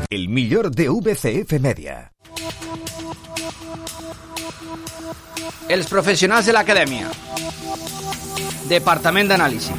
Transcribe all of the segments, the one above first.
El millor de VCF Media. Els professionals de l'acadèmia. Departament d'Anàlisi.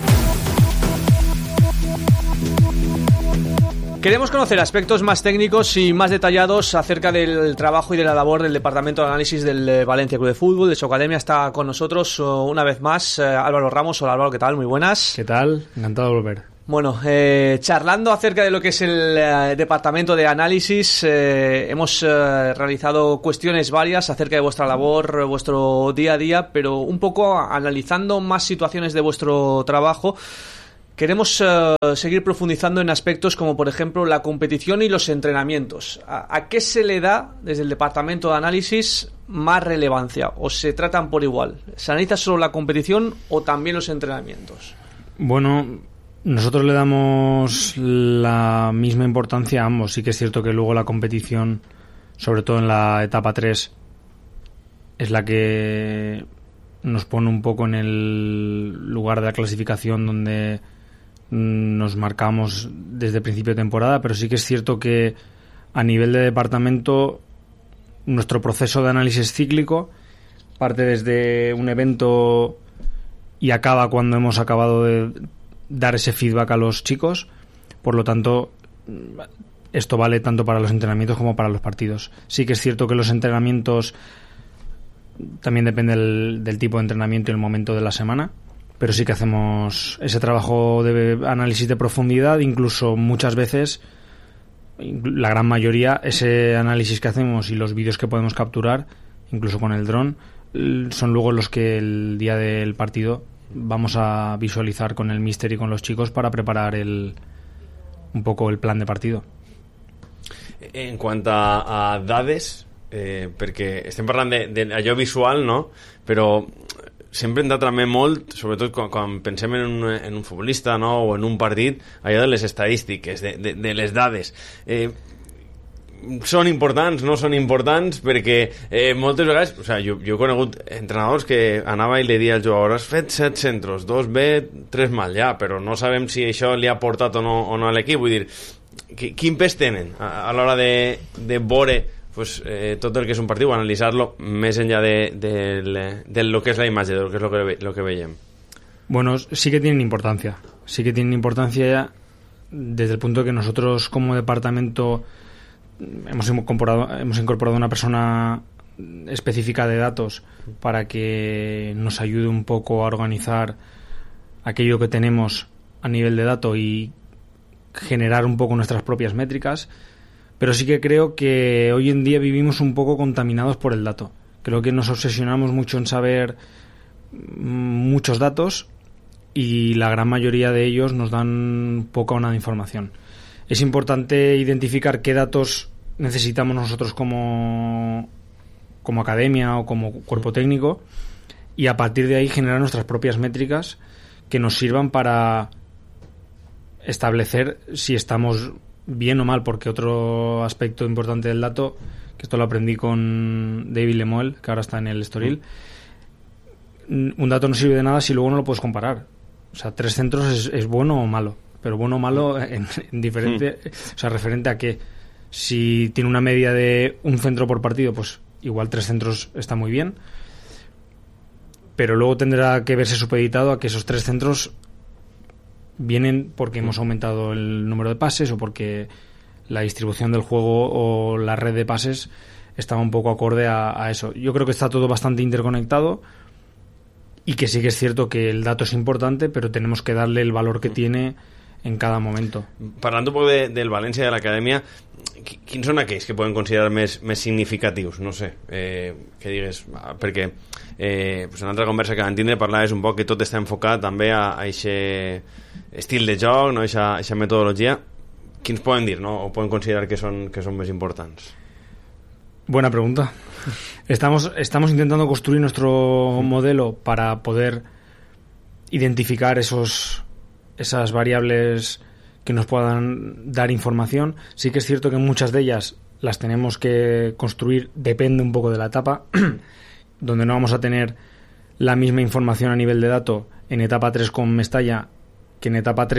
Queremos conocer aspectos más técnicos y más detallados acerca del trabajo y de la labor del Departamento de Análisis del Valencia Club de Fútbol. De su academia está con nosotros una vez más Álvaro Ramos. Hola Álvaro, ¿qué tal? Muy buenas. ¿Qué tal? Encantado de volver. Bueno, charlando acerca de lo que es el Departamento de Análisis, hemos realizado cuestiones varias acerca de vuestra labor, vuestro día a día, pero un poco analizando más situaciones de vuestro trabajo. Queremos seguir profundizando en aspectos como, por ejemplo, la competición y los entrenamientos. ¿A qué se le da desde el Departamento de Análisis más relevancia? ¿O se tratan por igual? ¿Se analiza solo la competición o también los entrenamientos? Bueno, nosotros le damos la misma importancia a ambos. Sí que es cierto que luego la competición, sobre todo en la etapa 3, es la que nos pone un poco en el lugar de la clasificación donde nos marcamos desde principio de temporada, pero sí que es cierto que a nivel de departamento nuestro proceso de análisis cíclico parte desde un evento y acaba cuando hemos acabado de dar ese feedback a los chicos. Por lo tanto, esto vale tanto para los entrenamientos como para los partidos. Sí que es cierto que los entrenamientos también depende del tipo de entrenamiento y el momento de la semana, pero sí que hacemos ese trabajo de análisis de profundidad. Incluso muchas veces, la gran mayoría, ese análisis que hacemos y los vídeos que podemos capturar, incluso con el dron, son luego los que el día del partido vamos a visualizar con el míster y con los chicos para preparar un poco el plan de partido. En quant a dades, perquè estem parlant d'allò visual, no? Però sempre hem de treballar molt, sobretot quan pensem en un futbolista, no? O en un partit, allò de les estadístiques, de les dades. Són importants, no són importants, perquè moltes vegades, o sigui, jo he conegut entrenadors que anava i li deia al jugador: has fet 7 centros, 2 bé, 3 mal, ja, però no sabem si això li ha portat o no a l'equip. Vull dir, quin pes tenen a l'hora de veure pues, tot el que és un partit o analitzar-lo més enllà de lo que és la imatge, de lo que és lo que veiem? Bueno, sí que tienen importancia. Sí que tienen importancia ya desde el punto de que nosotros como departamento hemos incorporado una persona específica de datos para que nos ayude un poco a organizar aquello que tenemos a nivel de datos y generar un poco nuestras propias métricas. Pero sí que creo que hoy en día vivimos un poco contaminados por el dato. Creo que nos obsesionamos mucho en saber muchos datos y la gran mayoría de ellos nos dan poca o nada de información. Es importante identificar qué datos necesitamos nosotros como academia o como cuerpo técnico y a partir de ahí generar nuestras propias métricas que nos sirvan para establecer si estamos bien o mal, porque otro aspecto importante del dato, que esto lo aprendí con David Lemuel, que ahora está en el Estoril, un dato no sirve de nada si luego no lo puedes comparar. O sea, 3 centros es bueno o malo, pero bueno o malo en diferente, o sea, referente a que si tiene una media de un centro por partido, pues igual 3 centros está muy bien, pero luego tendrá que verse supeditado a que esos 3 centros vienen porque hemos aumentado el número de pases o porque la distribución del juego o la red de pases estaba un poco acorde a eso. Yo creo que está todo bastante interconectado y que sí que es cierto que el dato es importante, pero tenemos que darle el valor que tiene en cada momento. Parlant un poc del València i de l'acadèmia, quins són aquells que poden considerar més significatius? No sé, que digues, perquè pues en una altra conversa que vam tindre parlaves un poc que tot està enfocat també a aquest estil de joc, no? A aquesta metodologia. Quins poden dir, no? O poden considerar que són més importants? Buena pregunta. Estamos intentando construir nuestro modelo para poder identificar esas variables que nos puedan dar información. Sí que es cierto que muchas de ellas las tenemos que construir, depende un poco de la etapa, donde no vamos a tener la misma información a nivel de dato en etapa 3 con Mestalla que en etapa 3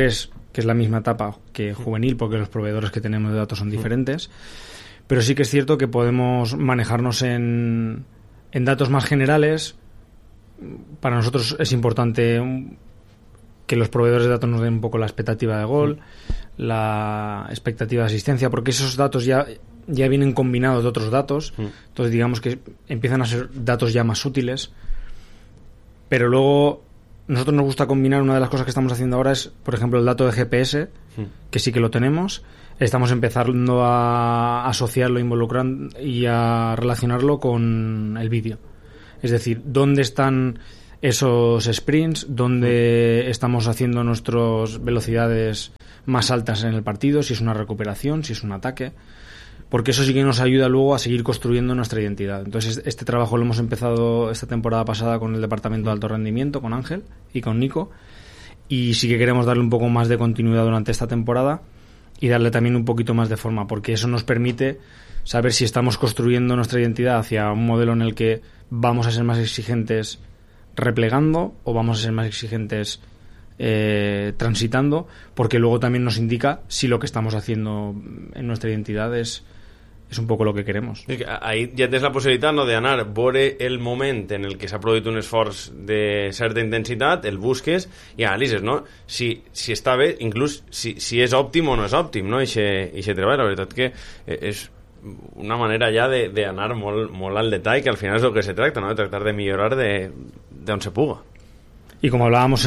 que es la misma etapa que juvenil, porque los proveedores que tenemos de datos son diferentes, pero sí que es cierto que podemos manejarnos en datos más generales. Para nosotros es importante que los proveedores de datos nos den un poco la expectativa de gol, la expectativa de asistencia, porque esos datos ya vienen combinados de otros datos, entonces digamos que empiezan a ser datos ya más útiles, pero luego nosotros nos gusta combinar. Una de las cosas que estamos haciendo ahora es, por ejemplo, el dato de GPS, que sí que lo tenemos. Estamos empezando a asociarlo, involucrando y a relacionarlo con el vídeo. Es decir, dónde están esos sprints, dónde estamos haciendo nuestras velocidades más altas en el partido, si es una recuperación, si es un ataque, porque eso sí que nos ayuda luego a seguir construyendo nuestra identidad. Entonces este trabajo lo hemos empezado esta temporada pasada con el departamento de alto rendimiento, con Ángel y con Nico, y sí que queremos darle un poco más de continuidad durante esta temporada y darle también un poquito más de forma, porque eso nos permite saber si estamos construyendo nuestra identidad hacia un modelo en el que vamos a ser más exigentes replegando o vamos a ser más exigentes transitando, porque luego también nos indica si lo que estamos haciendo en nuestra identidad es un poco lo que queremos. Ahí ja tens la possibilitat, no, d'anar, veure el moment en el que s'ha produït un esforç de certa intensitat, el busques i analitzes, no? Si està bé, inclús si és òptim o no és òptim, no? Eixe treball, la veritat que és una manera ja d'anar molt al detall, que al final és el que se tracta, no? De tractar de millorar d'on se puga. Y como hablábamos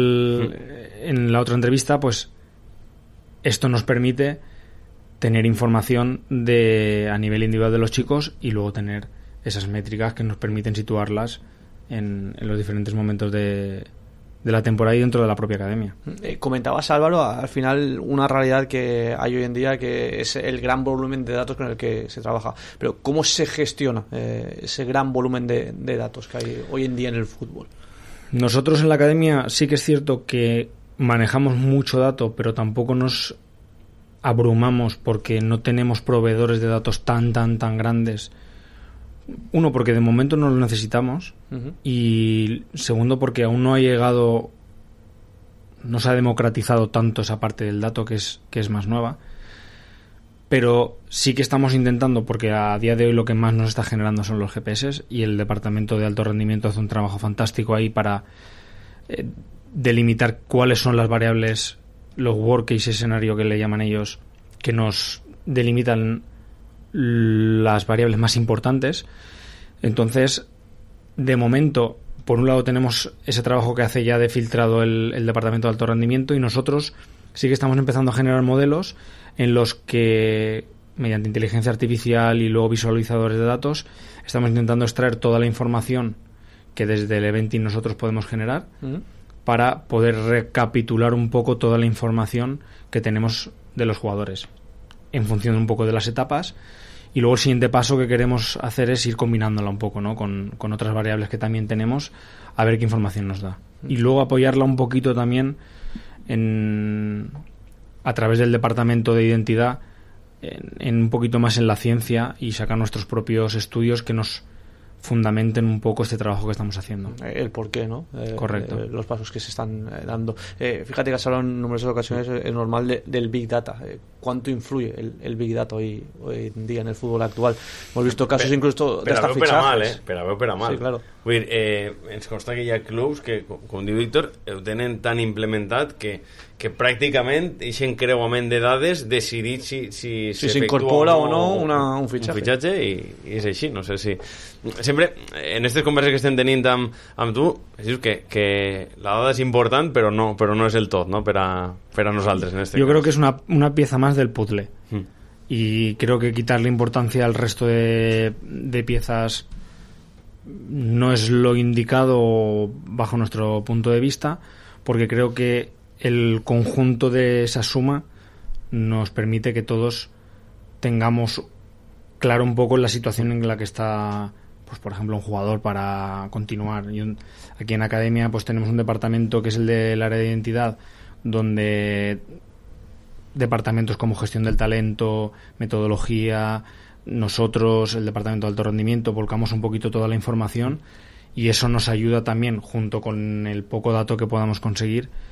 en la otra entrevista, pues esto nos permite tener información a nivel individual de los chicos y luego tener esas métricas que nos permiten situarlas en los diferentes momentos de la temporada y dentro de la propia academia. Comentabas, Álvaro, al final una realidad que hay hoy en día, que es el gran volumen de datos con el que se trabaja. Pero ¿cómo se gestiona ese gran volumen de datos que hay hoy en día en el fútbol? Nosotros en la academia sí que es cierto que manejamos mucho dato, pero tampoco nos abrumamos porque no tenemos proveedores de datos tan grandes. Uno, porque de momento no lo necesitamos, y segundo, porque aún no ha llegado, no se ha democratizado tanto esa parte del dato que es más nueva. Pero sí que estamos intentando, porque a día de hoy lo que más nos está generando son los GPS, y el departamento de alto rendimiento hace un trabajo fantástico ahí para delimitar cuáles son las variables, los worst case escenario que le llaman ellos, que nos delimitan las variables más importantes. Entonces, de momento, por un lado tenemos ese trabajo que hace ya de filtrado el departamento de alto rendimiento, y nosotros sí que estamos empezando a generar modelos en los que, mediante inteligencia artificial y luego visualizadores de datos, estamos intentando extraer toda la información que desde el eventing nosotros podemos generar para poder recapitular un poco toda la información que tenemos de los jugadores en función un poco de las etapas. Y luego el siguiente paso que queremos hacer es ir combinándola un poco, ¿no? con otras variables que también tenemos, a ver qué información nos da. Y luego apoyarla un poquito también a través del departamento de identidad, en un poquito más en la ciencia, y sacar nuestros propios estudios que nos fundamenten un poco este trabajo que estamos haciendo. El por qué, ¿no? Correcto. Los pasos que se están dando. Fíjate que has hablado en numerosas ocasiones, es normal, del Big Data. ¿Cuánto influye el Big Data hoy en día en el fútbol actual? Hemos visto casos incluso de hasta fichajes. Però veu per a mal. Sí, claro. Vull dir, ens consta que hi ha clubs que, com diu Víctor, ho tenen tan implementat que pràcticament eixen creuament de dades decidir si s'incorpora o no un fitxatge. Un fitxatge, i és així. No sé si... Sempre, en aquestes converses que estem tenint amb tu, dius que la dada és important, però no és el tot, no? per a nosaltres. En este Yo cas. creo que es una pieza más del puzzle. Y creo que quitarle importancia al resto de piezas no es lo indicado bajo nuestro punto de vista, porque creo que el conjunto de esa suma nos permite que todos tengamos claro un poco la situación en la que está, pues por ejemplo, un jugador para continuar. Aquí en Academia pues tenemos un departamento que es el del área de identidad, donde departamentos como gestión del talento, metodología, nosotros, el departamento de alto rendimiento, volcamos un poquito toda la información, y eso nos ayuda también, junto con el poco dato que podamos conseguir,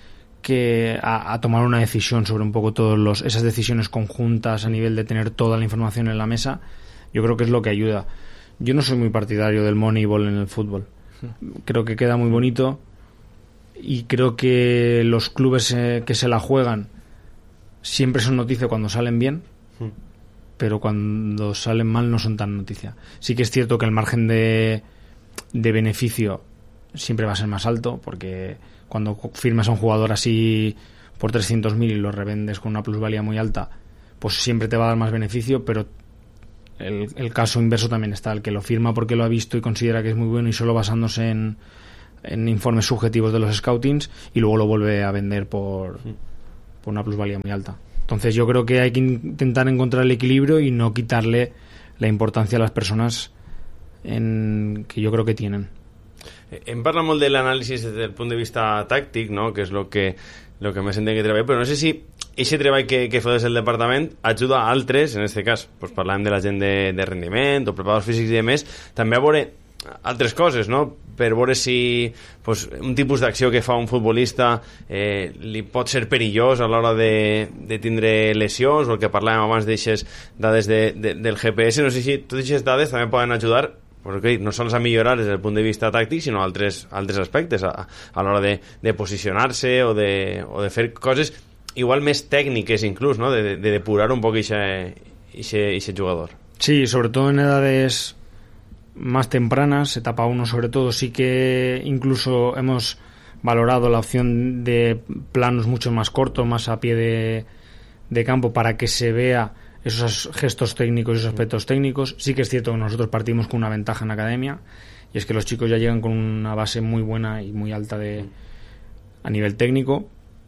que a tomar una decisión sobre un poco todas esas decisiones conjuntas a nivel de tener toda la información en la mesa, yo creo que es lo que ayuda. Yo no soy muy partidario del Moneyball en el fútbol. Creo que queda muy bonito y creo que los clubes que se la juegan siempre son noticia cuando salen bien, pero cuando salen mal no son tan noticia. Sí que es cierto que el margen de beneficio siempre va a ser más alto, porque cuando firmas a un jugador así por 300.000 y lo revendes con una plusvalía muy alta, pues siempre te va a dar más beneficio, pero el caso inverso también está, el que lo firma porque lo ha visto y considera que es muy bueno y solo basándose en informes subjetivos de los scoutings, y luego lo vuelve a vender por una plusvalía muy alta. Entonces yo creo que hay que intentar encontrar el equilibrio y no quitarle la importancia a las personas que yo creo que tienen. Em parla molt de l'anàlisi des del punt de vista tàctic, no? Que és lo que més entenc que treballa, però no sé si aquest treball que feu des del departament ajuda a altres, en aquest cas pues, parlàvem de la gent de rendiment o preparadors físics i demés, també a veure altres coses, no? Per veure si pues, un tipus d'acció que fa un futbolista li pot ser perillós a l'hora de tindre lesions, o el que parlàvem abans d'aixes dades del GPS. No sé si totes aquestes dades també poden ajudar, perquè no sols a millorar des del punt de vista tàctic, sinó altres aspectes a l'hora de posicionar-se o de fer coses igual més tècniques inclús, ¿no? de depurar un poc ese jugador. Sí, sobre todo en edades más tempranas, etapa 1 sobre todo, sí que incluso hemos valorado la opción de planos mucho más cortos, más a pie de campo, para que se vea esos gestos técnicos y esos aspectos técnicos. Sí que es cierto que nosotros partimos con una ventaja en la academia, y es que los chicos ya llegan con una base muy buena y muy alta a nivel técnico,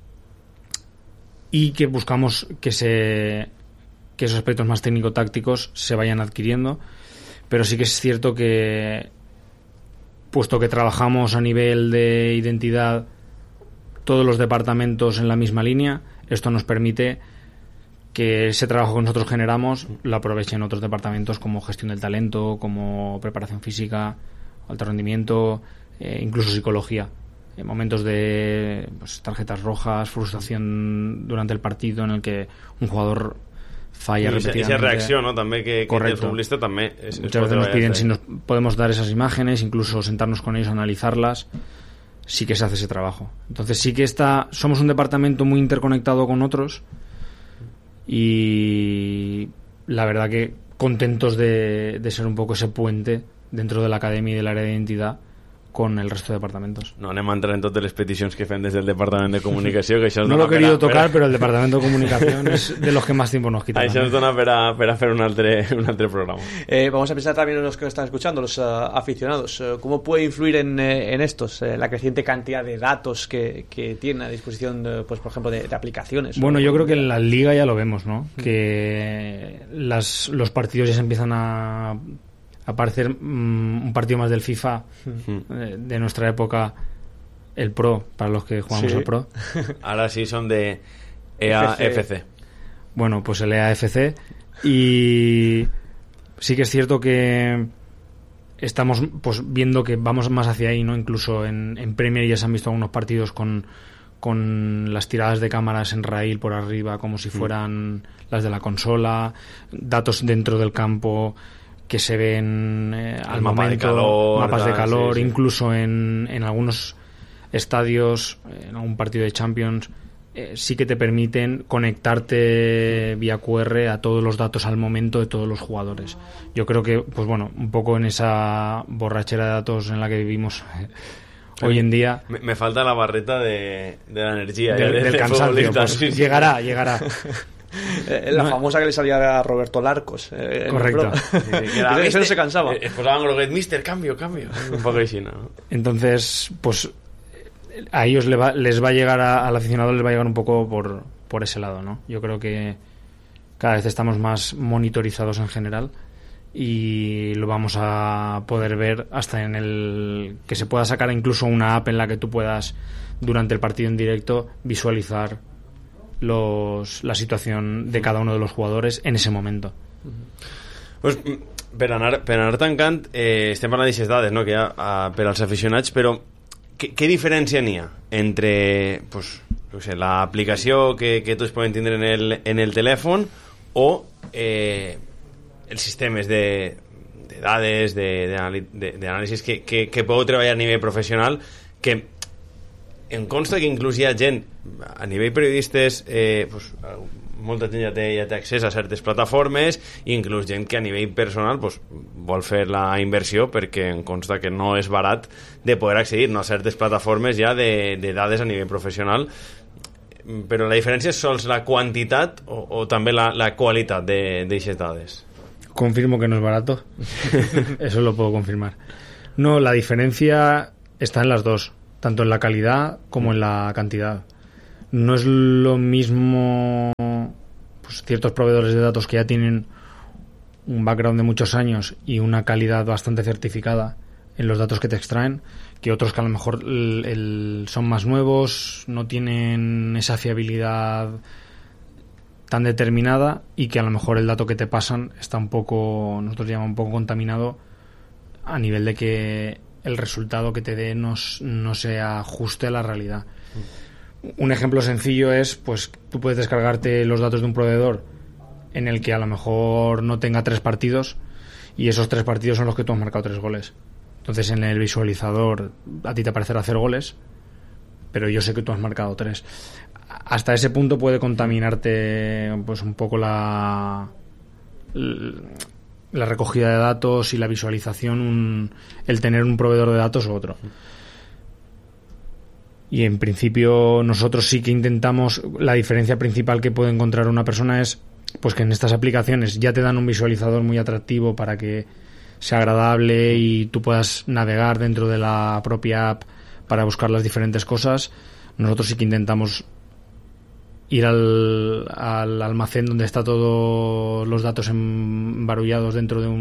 y que buscamos que esos aspectos más técnico-tácticos se vayan adquiriendo. Pero sí que es cierto que, puesto que trabajamos a nivel de identidad todos los departamentos en la misma línea, esto nos permite que ese trabajo que nosotros generamos lo aprovechen otros departamentos, como gestión del talento, como preparación física, alto rendimiento, incluso psicología. En momentos de tarjetas rojas, frustración durante el partido en el que un jugador falla repetidamente. Esa reacción, ¿no? También que el futbolista también muchas veces nos piden si nos podemos dar esas imágenes, incluso sentarnos con ellos, analizarlas. Sí que se hace ese trabajo. Entonces sí que somos un departamento muy interconectado con otros, y la verdad que contentos de ser un poco ese puente dentro de la academia y del área de identidad con el resto de departamentos. No anem a entrar en totes les peticions que fem des del Departament de Comunicació, que això no lo he querido tocar, pero el Departamento de Comunicación es de los que más tiempo nos quita. Això ens dona per a fer un altre programa. Vamos a pensar también en los que están escuchando, los aficionados. ¿Cómo puede influir en estos la creciente cantidad de datos que tienen a disposición, pues por ejemplo, de aplicaciones? Bueno, yo creo que en la Liga ya lo vemos, ¿no? Que los partidos ya se empiezan a parecer un partido más del FIFA de nuestra época, el Pro, para los que jugamos al Pro. Ahora sí son de EAFC. Bueno, pues el EAFC. Y sí que es cierto que estamos pues viendo que vamos más hacia ahí, ¿no? Incluso en Premier ya se han visto algunos partidos con las tiradas de cámaras en raíl por arriba, como si fueran las de la consola, datos dentro del campo que se ven al momento, mapas de calor, sí. Incluso en algunos estadios, en algún partido de Champions, sí que te permiten conectarte vía QR a todos los datos al momento de todos los jugadores. Yo creo que, pues bueno, un poco en esa borrachera de datos en la que vivimos hoy en día. Me falta la barreta de la energía. Del cansancio, pues, sí. Llegará. La famosa que le salía a Roberto Larcos. Correcto. Eso no se cansaba. Posaban con lo que mister, cambio. Un poco así, ¿no? Entonces, pues a ellos les va a llegar, al aficionado les va a llegar un poco por ese lado, ¿no? Yo creo que cada vez estamos más monitorizados en general, y lo vamos a poder ver hasta en el que se pueda sacar incluso una app en la que tú puedas, durante el partido en directo, visualizar la situación de cada uno de los jugadores en ese momento. Pues, per anar tancant, estem parlant d'aixes dades, no? Que hi ha per als aficionats, però què diferència n'hi ha entre pues, no sé, l'aplicació que tots poden tindre en el telèfon o els sistemes de dades, d'anàlisis que podeu treballar a nivell professional, que em consta que inclús hi ha gent a nivell periodistes, pues, molta gent ja té accés a certes plataformes, i inclús gent que a nivell personal pues, vol fer la inversió, perquè em consta que no és barat de poder accedir, no, a certes plataformes ja de dades a nivell professional. Però la diferència és sols la quantitat o també la qualitat d'aquestes dades. Confirmo que no es barato. Eso lo puedo confirmar. No, la diferencia está en las dos, tanto en la calidad como en la cantidad. No es lo mismo, pues, ciertos proveedores de datos que ya tienen un background de muchos años y una calidad bastante certificada en los datos que te extraen, que otros que a lo mejor son más nuevos, no tienen esa fiabilidad tan determinada, y que a lo mejor el dato que te pasan está un poco, nosotros llamamos un poco contaminado, a nivel de que el resultado que te dé no se ajuste a la realidad. Un ejemplo sencillo es, pues tú puedes descargarte los datos de un proveedor en el que a lo mejor no tenga 3 partidos, y esos 3 partidos son los que tú has marcado 3 goles. Entonces en el visualizador a ti te aparecerá 0 goles, pero yo sé que tú has marcado 3. Hasta ese punto puede contaminarte pues un poco la recogida de datos y la visualización, el tener un proveedor de datos u otro. Y en principio nosotros sí que intentamos, la diferencia principal que puede encontrar una persona es pues que en estas aplicaciones ya te dan un visualizador muy atractivo para que sea agradable y tú puedas navegar dentro de la propia app para buscar las diferentes cosas. Nosotros sí que intentamos ir al almacén donde está todos los datos embarullados dentro de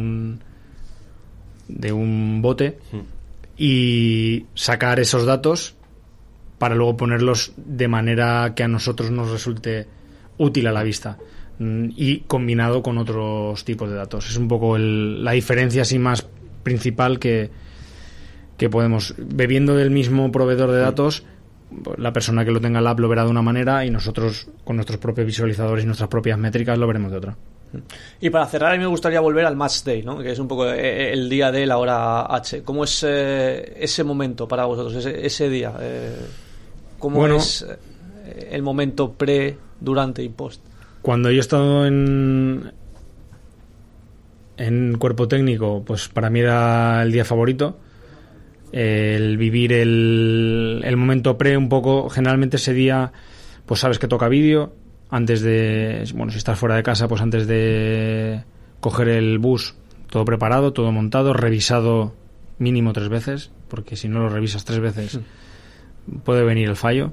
un bote y sacar esos datos para luego ponerlos de manera que a nosotros nos resulte útil a la vista, y combinado con otros tipos de datos. Es un poco la diferencia así más principal que podemos, bebiendo del mismo proveedor de datos, la persona que lo tenga en la app lo verá de una manera, y nosotros con nuestros propios visualizadores y nuestras propias métricas lo veremos de otra. Y para cerrar, a mí me gustaría volver al match day, ¿no? Que es un poco el día de la hora H. ¿Cómo es ese momento para vosotros, ese día? ¿Cómo es el momento pre, durante y post? Cuando yo he estado en cuerpo técnico, pues para mí era el día favorito. El vivir el momento pre un poco, generalmente ese día pues sabes que toca vídeo antes de, bueno, si estás fuera de casa, pues antes de coger el bus, todo preparado, todo montado, revisado mínimo 3 veces, porque si no lo revisas 3 veces puede venir el fallo.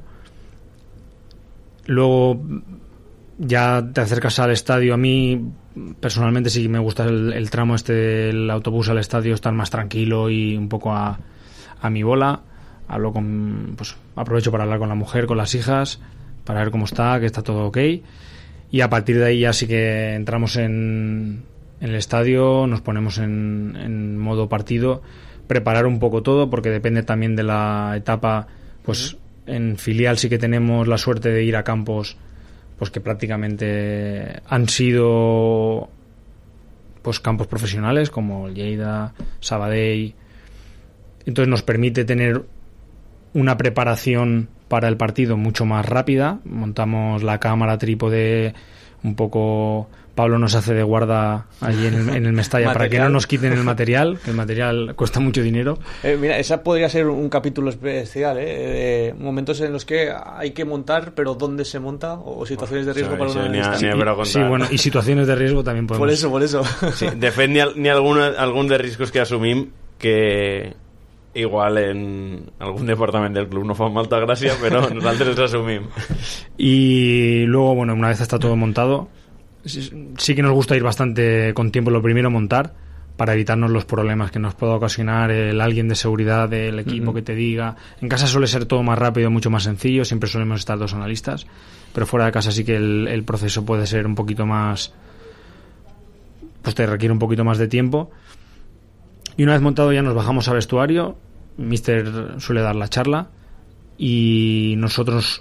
Luego ya te acercas al estadio. A mí personalmente sí me gusta el tramo este del autobús al estadio, estar más tranquilo y un poco a mi bola. Hablo pues aprovecho para hablar con la mujer, con las hijas, para ver cómo está, que está todo ok, y a partir de ahí ya sí que entramos en el estadio, nos ponemos en modo partido, preparar un poco todo, porque depende también de la etapa. Pues en filial sí que tenemos la suerte de ir a campos pues que prácticamente han sido pues campos profesionales, como el Lleida, Sabadell. Entonces nos permite tener una preparación para el partido mucho más rápida. Montamos la cámara, trípode, un poco. Pablo nos hace de guarda allí en el Mestalla para que no nos quiten el material, que el material cuesta mucho dinero. Mira, esa podría ser un capítulo especial, de momentos en los que hay que montar, pero dónde se monta, o situaciones de riesgo para una lista. Sí, bueno, y situaciones de riesgo también podemos. Por eso. Sí, de fet, n'hi ha algun de riscos que assumim que igual en algún departament del club no fa molta gràcia, però nosaltres els assumim. Y luego, bueno, una vez está todo montado, sí que nos gusta ir bastante con tiempo. Lo primero, montar, para evitarnos los problemas que nos pueda ocasionar alguien de seguridad del equipo que te diga. En casa suele ser todo más rápido, mucho más sencillo, siempre solemos estar 2 analistas, pero fuera de casa sí que el proceso puede ser un poquito más, pues te requiere un poquito más de tiempo. Y una vez montado ya nos bajamos al vestuario, Mister suele dar la charla y nosotros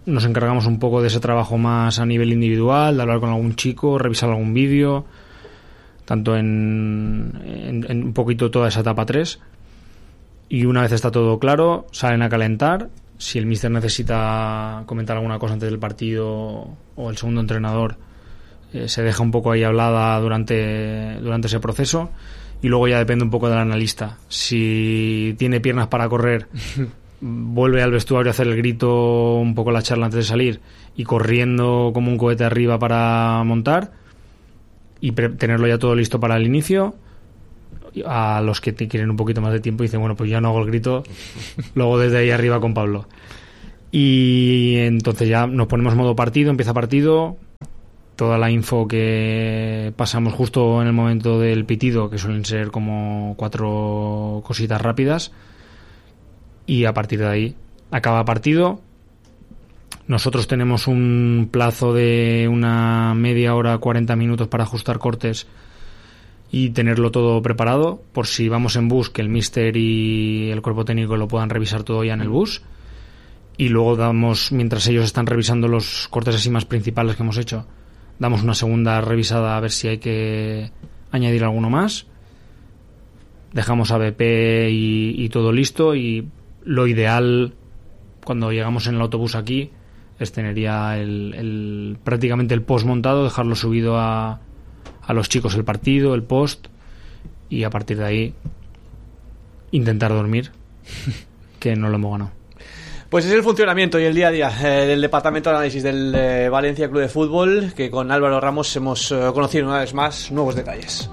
nos encargamos un poco de ese trabajo más a nivel individual, de hablar con algún chico, revisar algún vídeo, tanto en un poquito toda esa etapa 3. Y una vez está todo claro, salen a calentar. Si el míster necesita comentar alguna cosa antes del partido o el segundo entrenador, se deja un poco ahí hablada durante ese proceso. Y luego ya depende un poco del analista. Si tiene piernas para correr, vuelve al vestuario a hacer el grito, un poco la charla antes de salir, y corriendo como un cohete arriba para montar y tenerlo ya todo listo para el inicio. A los que te quieren un poquito más de tiempo dicen, bueno, pues ya no hago el grito, luego desde ahí arriba con Pablo. Y entonces ya nos ponemos modo partido, empieza partido, toda la info que pasamos justo en el momento del pitido, que suelen ser como 4 cositas rápidas, y a partir de ahí acaba partido. Nosotros tenemos un plazo de una media hora, 40 minutos para ajustar cortes y tenerlo todo preparado, por si vamos en bus, que el míster y el cuerpo técnico lo puedan revisar todo ya en el bus. Y luego damos, mientras ellos están revisando los cortes así más principales que hemos hecho, damos una segunda revisada a ver si hay que añadir alguno más. Dejamos ABP y todo listo, y lo ideal cuando llegamos en el autobús aquí es tener ya prácticamente el post montado, dejarlo subido a los chicos el partido, el post, y a partir de ahí intentar dormir, que no lo hemos ganado. Pues es el funcionamiento y el día a día del departamento de análisis del Valencia Club de Fútbol, que con Álvaro Ramos hemos conocido una vez más nuevos detalles.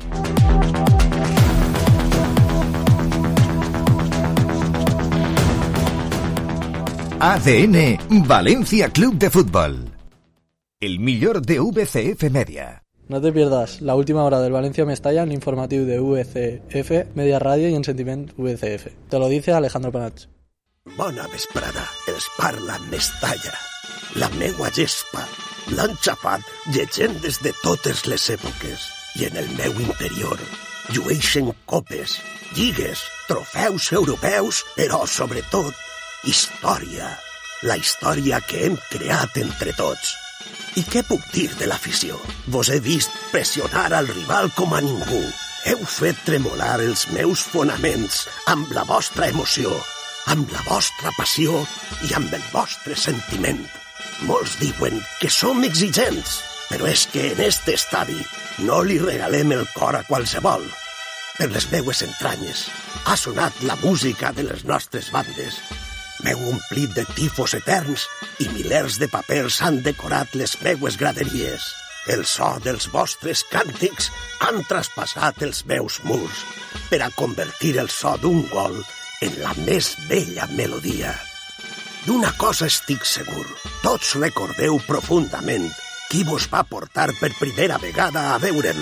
ADN Valencia Club de Fútbol. El millor de VCF Media. No te pierdas la última hora del Valencia Mestalla en l'informatiu de VCF, Media Ràdio i en sentiment VCF. Te lo dice Alejandro Panach. Bona vesprada, els parla Mestalla. La meua gespa l'han xapat llegendes de totes les èpoques i en el meu interior llueixen copes, lligues, trofeus europeus, però sobretot història. La història que hem creat entre tots. I què puc dir de l'afició? Vos he vist pressionar al rival com a ningú. Heu fet tremolar els meus fonaments amb la vostra emoció, amb la vostra passió i amb el vostre sentiment. Molts diuen que som exigents, però és que en este estadi no li regalem el cor a qualsevol. Per les meues entranyes ha sonat la música de les nostres bandes. M'heu omplit de tifos eterns i milers de papers han decorat les meues graderies. El so dels vostres càntics han traspassat els meus murs per a convertir el so d'un gol en la més bella melodia. D'una cosa estic segur, tots recordeu profundament qui vos va portar per primera vegada a veure'm.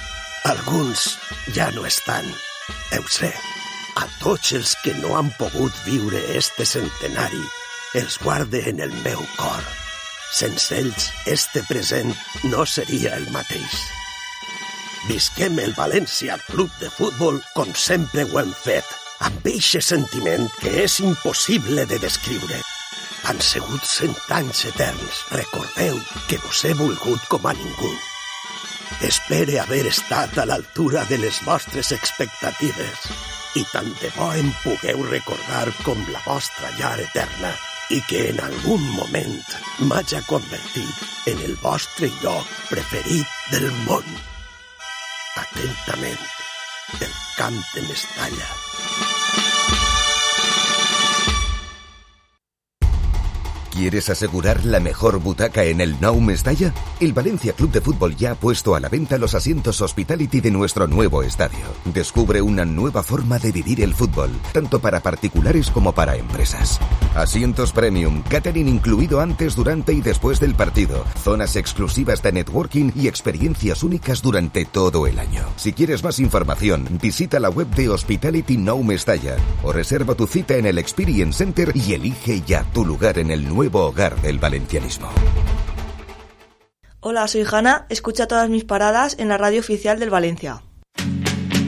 Alguns ja no estan, ho sé. A tots els que no han pogut viure este centenari, els guarde en el meu cor. Sense ells, este present no seria el mateix. Visquem el València Club de Futbol com sempre ho hem fet, amb eixe sentiment que és impossible de descriure. Han sigut 100 anys eterns. Recordeu que vos he volgut com a ningú. Espere haver estat a l'altura de les vostres expectatives i tant de bo em pugueu recordar com la vostra llar eterna i que en algun moment m'haja convertit en el vostre lloc preferit del món. Atentament, el Camp de Mestalla. ¿Quieres asegurar la mejor butaca en el Nou Mestalla? El Valencia Club de Fútbol ya ha puesto a la venta los asientos Hospitality de nuestro nuevo estadio. Descubre una nueva forma de vivir el fútbol, tanto para particulares como para empresas. Asientos premium, catering incluido antes, durante y después del partido, zonas exclusivas de networking y experiencias únicas durante todo el año. Si quieres más información, visita la web de Hospitality Nou Mestalla o reserva tu cita en el Experience Center y elige ya tu lugar en el nuevo hogar del valencianismo. Hola, soy Hanna, escucha todas mis paradas en la radio oficial del Valencia.